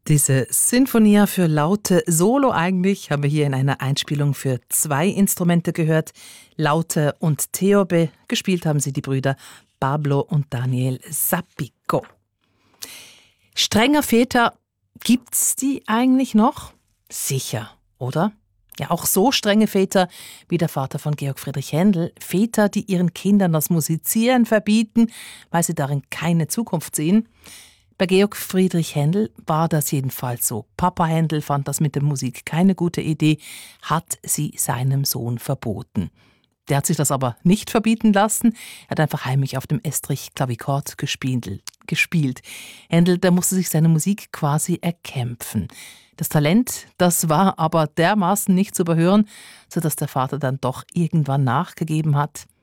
Diese Sinfonia für Laute Solo eigentlich haben wir hier in einer Einspielung für 2 Instrumente gehört, Laute und Theorbe. Gespielt haben sie die Brüder Pablo und Daniel Zapico. Strenger Väter, gibt's die eigentlich noch? Sicher, oder? Ja, auch so strenge Väter wie der Vater von Georg Friedrich Händel. Väter, die ihren Kindern das Musizieren verbieten, weil sie darin keine Zukunft sehen. Bei Georg Friedrich Händel war das jedenfalls so. Papa Händel fand das mit der Musik keine gute Idee, hat sie seinem Sohn verboten. Der hat sich das aber nicht verbieten lassen. Er hat einfach heimlich auf dem Estrich Klavichord gespielt. Händel, der musste sich seine Musik quasi erkämpfen. Das Talent, das war aber dermaßen nicht zu überhören, sodass der Vater dann doch irgendwann nachgegeben hat.